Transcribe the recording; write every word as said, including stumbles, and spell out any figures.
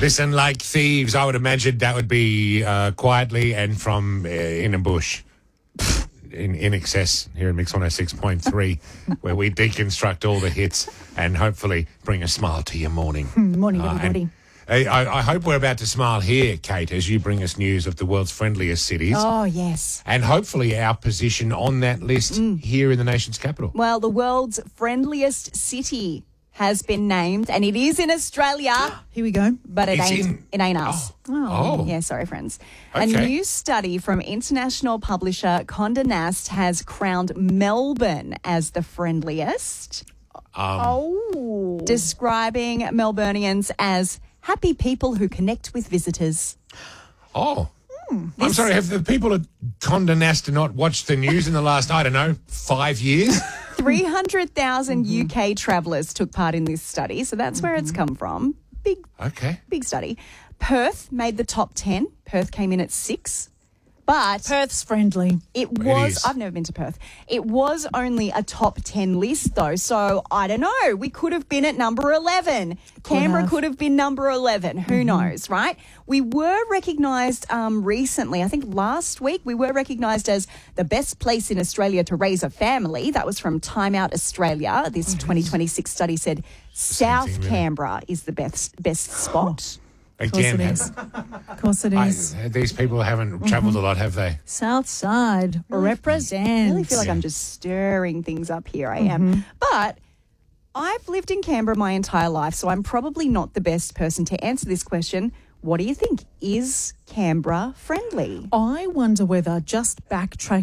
Listen, like thieves, I would imagine that would be uh, quietly and from uh, in a bush. In, in excess here at Mix one oh six point three, where we deconstruct all the hits and hopefully bring a smile to your morning. Morning, Uh, everybody. I, I I hope we're about to smile here, Kate, as you bring us news of the world's friendliest cities. Oh, yes. And hopefully our position on that list here in the nation's capital. Well, the world's friendliest city has been named, and it is in Australia, Here we go. but it It's ain't in- it ain't us. Oh. Yeah, sorry, friends. Okay. A new study from international publisher Condé Nast has crowned Melbourne as the friendliest, Oh. describing Melburnians as happy people who connect with visitors. Oh. I'm sorry, have the people at Condé Nast not watched the news in the last, I don't know, five years? three hundred thousand U K travellers took part in this study, so that's where it's come from. Big, Okay. big study. Perth made the top ten. Perth came in at six. But Perth's friendly. it was, is. I've never been to Perth. It was only a top ten list, though. So I don't know. We could have been at number eleven. Canberra have. could have been number eleven. Who knows, right? We were recognised um, recently, I think last week, we were recognised as the best place in Australia to raise a family. That was from Time Out Australia. This twenty twenty-six study said South thing, really. Canberra is the best, best spot. Of course Again, it have- is. Of course it I, is. these people haven't travelled a lot, have they? South Side I represents. really feel like I'm just stirring things up here. I am. But I've lived in Canberra my entire life, so I'm probably not the best person to answer this question. What do you think? Is Canberra friendly? I wonder whether just backtracking